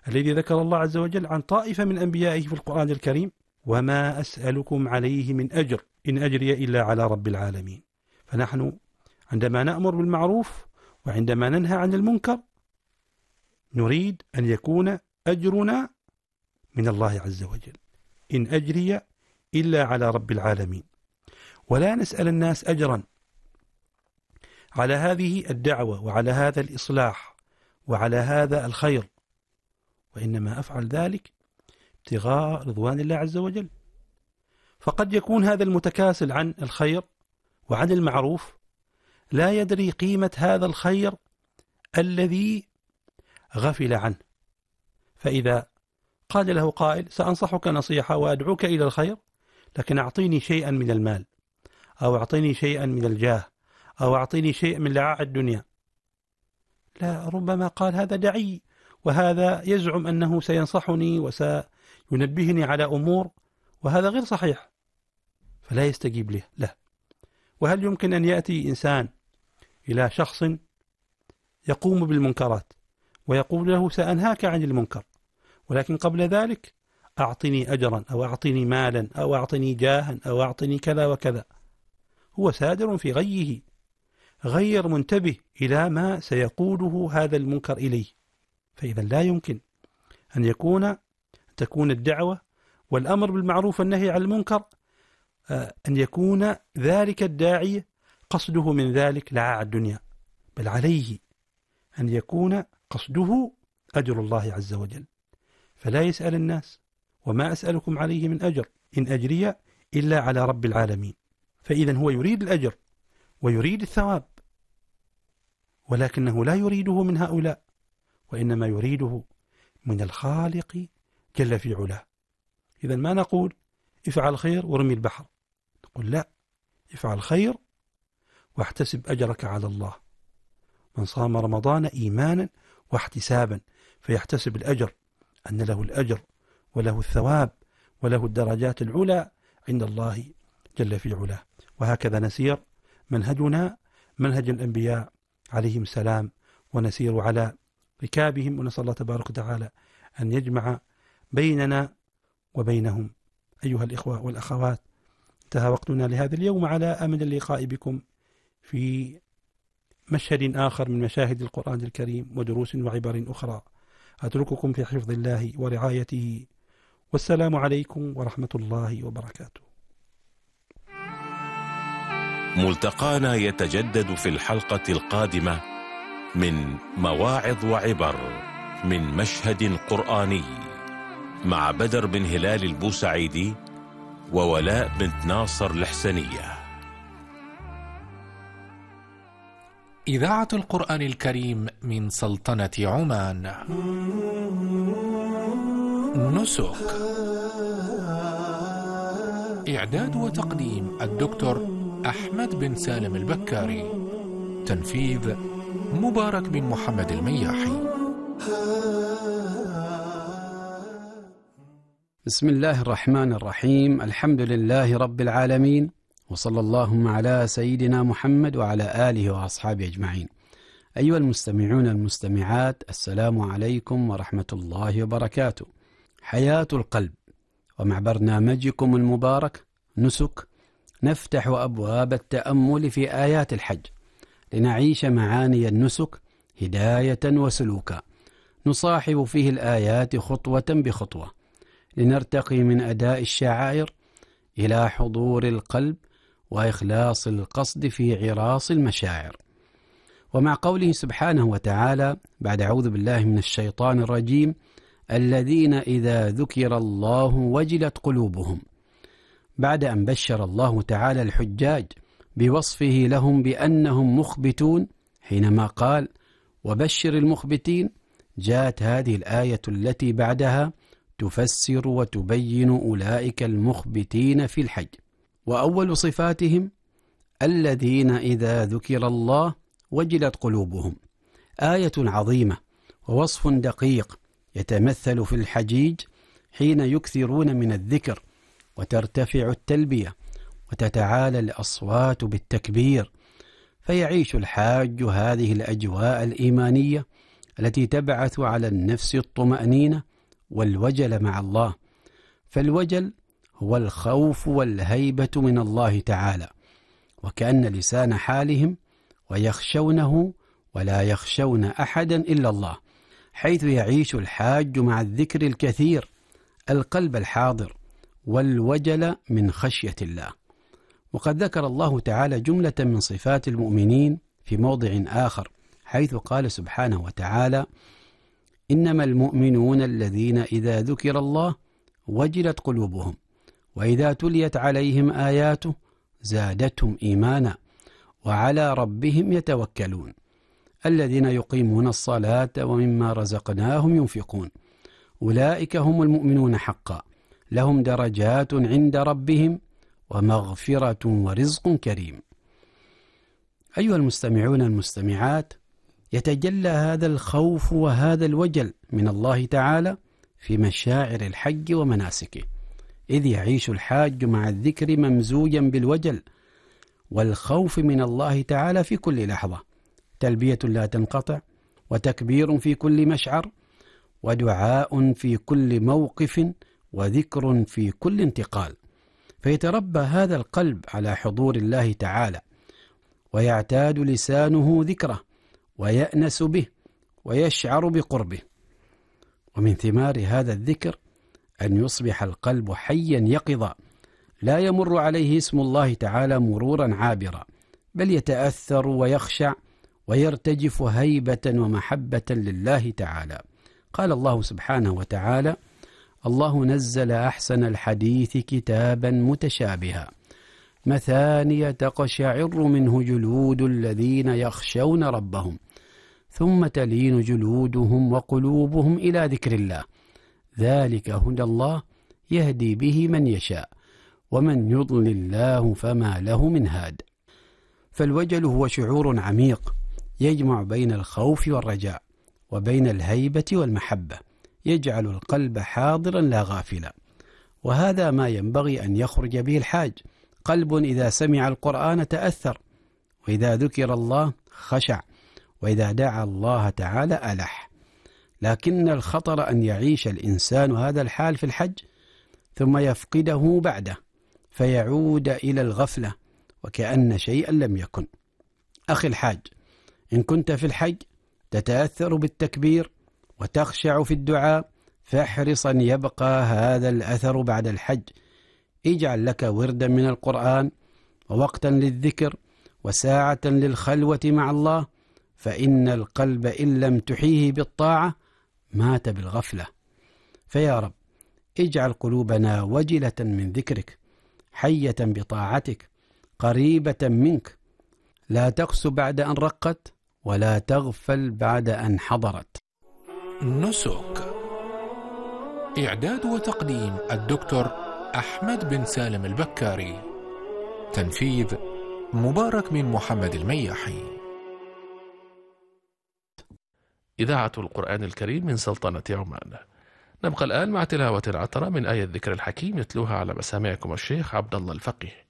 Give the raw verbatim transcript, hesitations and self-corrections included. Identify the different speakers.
Speaker 1: الذي ذكر الله عز وجل عن طائفة من أنبيائه في القرآن الكريم: وما أسألكم عليه من أجر إن أجري إلا على رب العالمين. فنحن عندما نأمر بالمعروف وعندما ننهى عن المنكر نريد أن يكون أجرنا من الله عز وجل، إن أجري إلا على رب العالمين. ولا نسأل الناس أجرا على هذه الدعوة وعلى هذا الإصلاح وعلى هذا الخير، وإنما أفعل ذلك ابتغاء رضوان الله عز وجل. فقد يكون هذا المتكاسل عن الخير وعن المعروف لا يدري قيمة هذا الخير الذي غفل عنه، فإذا قال له قائل: سأنصحك نصيحة وأدعوك إلى الخير، لكن أعطيني شيئا من المال، أو أعطيني شيئا من الجاه، أو أعطيني شيء من لعاع الدنيا، لا، ربما قال هذا دعي، وهذا يزعم أنه سينصحني وسينبهني على أمور، وهذا غير صحيح، فلا يستجيب له لا. وهل يمكن أن يأتي إنسان إلى شخص يقوم بالمنكرات ويقول له: سأنهاك عن المنكر، ولكن قبل ذلك أعطني أجرا، أو أعطني مالا، أو أعطني جاها، أو أعطني كذا وكذا؟ هو سادر في غيه، غير منتبه إلى ما سيقوله هذا المنكر إليه. فإذا لا يمكن أن يكون تكون الدعوة والأمر بالمعروف والنهي عن المنكر أن يكون ذلك الداعي قصده من ذلك لعاع الدنيا، بل عليه أن يكون قصده أجر الله عز وجل. فلا يسأل الناس: وما أسألكم عليه من أجر إن أجري إلا على رب العالمين. فإذا هو يريد الأجر ويريد الثواب، ولكنه لا يريده من هؤلاء، وإنما يريده من الخالق جل في علاه. إذا ما نقول افعل خير ورمي البحر، نقول لا، افعل خير واحتسب أجرك على الله. من صام رمضان إيمانا واحتسابا فيحتسب الأجر، أن له الأجر وله الثواب وله الدرجات العلى عند الله جل في علاه. وهكذا نسير، منهجنا منهج الأنبياء عليهم السلام، ونسير على ركابهم، ونسأل الله تبارك وتعالى أن يجمع بيننا وبينهم. أيها الإخوة والأخوات، انتهى وقتنا لهذا اليوم، على أمل اللقاء بكم في مشهد آخر من مشاهد القرآن الكريم ودروس وعبر أخرى. أترككم في حفظ الله ورعايته، والسلام عليكم ورحمة الله وبركاته.
Speaker 2: ملتقانا يتجدد في الحلقة القادمة من مواعظ وعبر من مشهد قرآني، مع بدر بن هلال البوسعيدي وولاء بنت ناصر الحسنية.
Speaker 3: إذاعة القرآن الكريم من سلطنة عمان. نسك، إعداد وتقديم الدكتور أحمد بن سالم البكاري، تنفيذ مبارك بن محمد المياحي.
Speaker 4: بسم الله الرحمن الرحيم، الحمد لله رب العالمين، وصلى اللهم على سيدنا محمد وعلى آله وأصحابه أجمعين. أيها المستمعون المستمعات، السلام عليكم ورحمة الله وبركاته. حياة القلب، ومع برنامجكم المبارك نسك نفتح أبواب التأمل في آيات الحج لنعيش معاني النسك هداية وسلوكا، نصاحب فيه الآيات خطوة بخطوة لنرتقي من أداء الشعائر إلى حضور القلب وإخلاص القصد في عراص المشاعر. ومع قوله سبحانه وتعالى بعد أعوذ بالله من الشيطان الرجيم: الذين إذا ذكر الله وجلت قلوبهم، بعد أن بشر الله تعالى الحجاج بوصفه لهم بأنهم مخبتون حينما قال: وبشر المخبتين، جاءت هذه الآية التي بعدها تفسر وتبين أولئك المخبتين في الحج. وأول صفاتهم الذين إذا ذكر الله وجلت قلوبهم، آية عظيمة ووصف دقيق يتمثل في الحجيج حين يكثرون من الذكر وترتفع التلبية وتتعالى الأصوات بالتكبير، فيعيش الحاج هذه الأجواء الإيمانية التي تبعث على النفس الطمأنينة والوجل مع الله. فالوجل هو الخوف والهيبة من الله تعالى، وكأن لسان حالهم ويخشونه ولا يخشون أحدا إلا الله، حيث يعيش الحاج مع الذكر الكثير القلب الحاضر والوجل من خشية الله. وقد ذكر الله تعالى جملة من صفات المؤمنين في موضع آخر، حيث قال سبحانه وتعالى: إنما المؤمنون الذين إذا ذكر الله وجلت قلوبهم وإذا تليت عليهم آياته زادتهم إيمانا وعلى ربهم يتوكلون الذين يقيمون الصلاة ومما رزقناهم ينفقون أولئك هم المؤمنون حقا لهم درجات عند ربهم ومغفرة ورزق كريم. أيها المستمعون المستمعات، يتجلى هذا الخوف وهذا الوجل من الله تعالى في مشاعر الحج ومناسكه، إذ يعيش الحاج مع الذكر ممزوجا بالوجل والخوف من الله تعالى في كل لحظة، تلبية لا تنقطع، وتكبير في كل مشعر، ودعاء في كل موقف، وذكر في كل انتقال. فيتربى هذا القلب على حضور الله تعالى، ويعتاد لسانه ذكره، ويأنس به، ويشعر بقربه. ومن ثمار هذا الذكر أن يصبح القلب حيا يقظا، لا يمر عليه اسم الله تعالى مرورا عابرا، بل يتأثر ويخشع ويرتجف هيبة ومحبة لله تعالى. قال الله سبحانه وتعالى: الله نزل أحسن الحديث كتابا متشابها مثانية تقشعر منه جلود الذين يخشون ربهم ثم تلين جلودهم وقلوبهم إلى ذكر الله ذلك هدى الله يهدي به من يشاء ومن يضلل الله فما له من هاد. فالوجل هو شعور عميق يجمع بين الخوف والرجاء وبين الهيبة والمحبة، يجعل القلب حاضرا لا غافلا، وهذا ما ينبغي أن يخرج به الحاج. قلب إذا سمع القرآن تأثر، وإذا ذكر الله خشع، وإذا دعا الله تعالى ألح. لكن الخطر أن يعيش الإنسان هذا الحال في الحج ثم يفقده بعده، فيعود إلى الغفلة وكأن شيئا لم يكن. أخي الحاج، إن كنت في الحج تتأثر بالتكبير وتخشع في الدعاء، فاحرص أن يبقى هذا الأثر بعد الحج. اجعل لك وردا من القرآن ووقتا للذكر وساعة للخلوة مع الله، فإن القلب إن لم تحيه بالطاعة مات بالغفلة. فيا رب اجعل قلوبنا وجلة من ذكرك، حية بطاعتك، قريبة منك، لا تقس بعد أن رقت ولا تغفل بعد أن حضرت.
Speaker 3: نسك. إعداد وتقديم الدكتور أحمد بن سالم البكاري. تنفيذ مبارك من محمد المياحي.
Speaker 5: إذاعة القرآن الكريم من سلطنة عمان. نبقى الآن مع تلاوة العطرة من آية الذكر الحكيم يتلوها على مسامعكم الشيخ عبد الله الفقيه.